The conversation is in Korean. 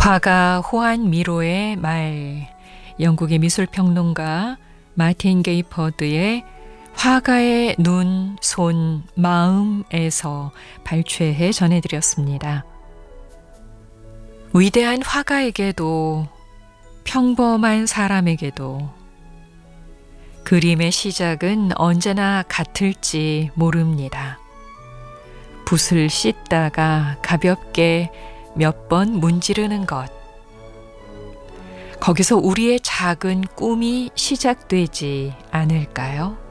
화가 호안 미로의 말, 영국의 미술평론가 마틴 게이퍼드의 화가의 눈, 손, 마음에서 발췌해 전해드렸습니다. 위대한 화가에게도 평범한 사람에게도 그림의 시작은 언제나 같을지 모릅니다. 붓을 씻다가 가볍게 몇 번 문지르는 것. 거기서 우리의 작은 꿈이 시작되지 않을까요?